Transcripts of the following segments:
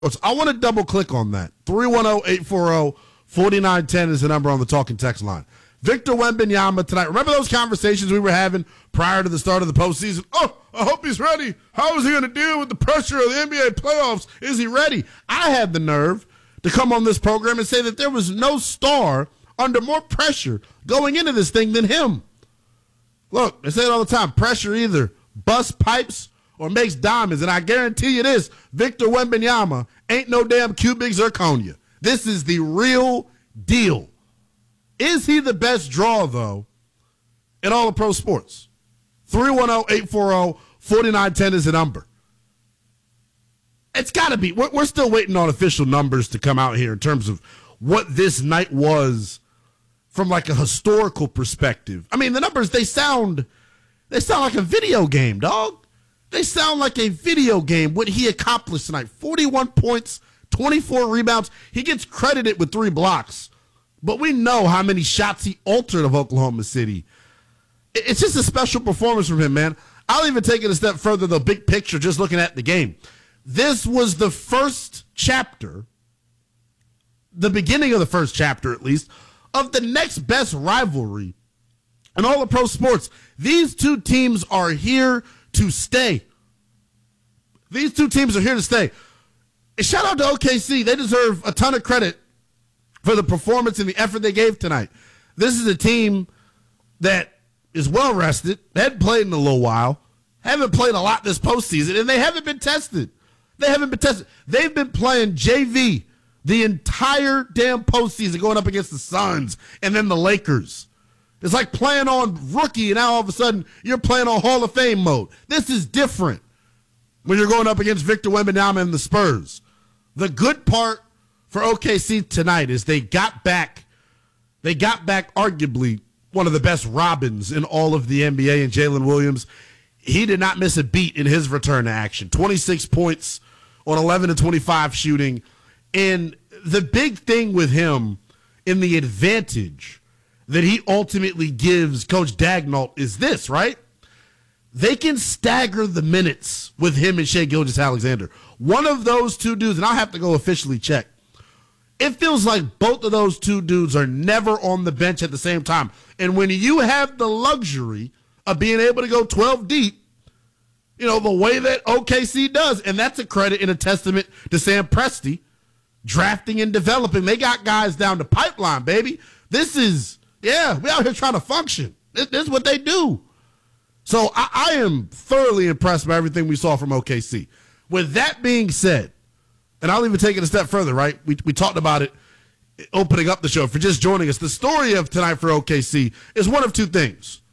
I want to double click on that. 310-840-4910 is the number on the talking text line. Victor Wembanyama tonight. Remember those conversations we were having prior to the start of the postseason? Oh, I hope he's ready. How is he going to deal with the pressure of the NBA playoffs? Is he ready? I had the nerve to come on this program and say that there was no star under more pressure going into this thing than him. Look, I say it all the time. Pressure either busts pipes or makes diamonds. And I guarantee you this, Victor Wembanyama ain't no damn cubic zirconia. This is the real deal. Is he the best draw, though, in all of pro sports? 310-840-4910 is the number. It's got to be. We're still waiting on official numbers to come out here in terms of what this night was from like a historical perspective. I mean, the numbers, they sound like a video game, dog. They sound like a video game, what he accomplished tonight. 41 points, 24 rebounds. He gets credited with 3 blocks. But we know how many shots he altered of Oklahoma City. It's just a special performance from him, man. I'll even take it a step further, the big picture, just looking at the game. This was the first chapter, the beginning of the first chapter at least, of the next best rivalry in all of pro sports. These two teams are here to stay. These two teams are here to stay. And shout out to OKC. They deserve a ton of credit for the performance and the effort they gave tonight. This is a team that is well rested, hadn't played in a little while, haven't played a lot this postseason, and they haven't been tested. They've been playing JV the entire damn postseason, going up against the Suns and then the Lakers. It's like playing on rookie, and now all of a sudden you're playing on Hall of Fame mode. This is different when you're going up against Victor Wembanyama and the Spurs. The good part for OKC tonight is they got back arguably one of the best Robins in all of the NBA, and Jalen Williams. He did not miss a beat in his return to action. 26 points on 11 to 25 shooting. And the big thing with him in the advantage that he ultimately gives Coach Daigneault is this, right? They can stagger the minutes with him and Shai Gilgeous-Alexander. One of those two dudes, and I'll have to go officially check, it feels like both of those two dudes are never on the bench at the same time. And when you have the luxury of being able to go 12 deep, you know, the way that OKC does, and that's a credit and a testament to Sam Presti, drafting and developing. They got guys down the pipeline, baby. This is, we out here trying to function. This is what they do. So I am thoroughly impressed by everything we saw from OKC. With that being said, and I'll even take it a step further, right? We talked about it opening up the show. For just joining us, the story of tonight for OKC is one of two things.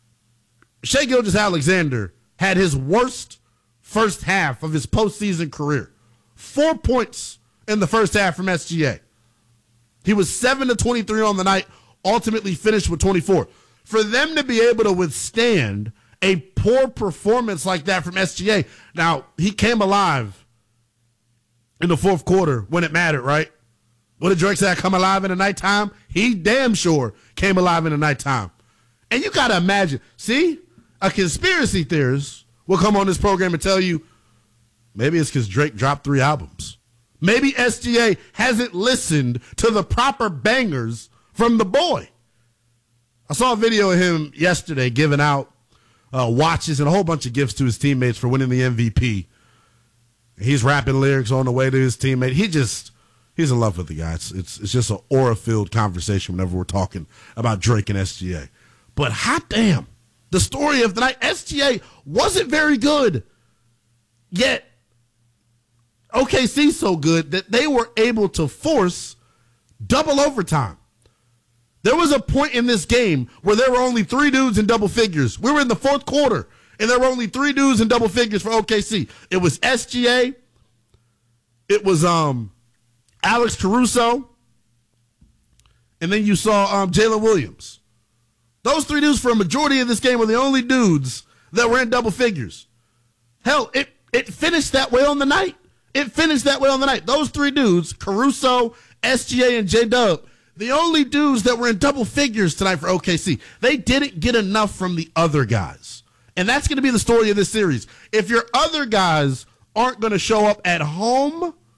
Shai Gilgeous-Alexander had his worst first half of his postseason career. 4 points in the first half from SGA. He was 7 to 23 on the night, ultimately finished with 24. For them to be able to withstand a poor performance like that from SGA, now, he came alive in the fourth quarter when it mattered, right? What did Drake say? Come alive in the nighttime? He damn sure came alive in the nighttime. And you got to imagine, see, a conspiracy theorist will come on this program and tell you maybe it's because Drake dropped 3 albums. Maybe SGA hasn't listened to the proper bangers from the boy. I saw a video of him yesterday giving out watches and a whole bunch of gifts to his teammates for winning the MVP. He's rapping lyrics on the way to his teammate. He's in love with the guy. It's just an aura-filled conversation whenever we're talking about Drake and SGA. But hot damn, the story of the night, SGA wasn't very good, yet OKC so good that they were able to force double overtime. There was a point in this game where there were only 3 dudes in double figures. We were in the fourth quarter, and there were only 3 dudes in double figures for OKC. It was SGA, it was Alex Caruso, and then you saw Jalen Williams. Those 3 dudes for a majority of this game were the only dudes that were in double figures. Hell, it finished that way on the night. Those 3 dudes, Caruso, SGA, and J-Dub, the only dudes that were in double figures tonight for OKC. They didn't get enough from the other guys. And that's going to be the story of this series. If your other guys aren't going to show up at home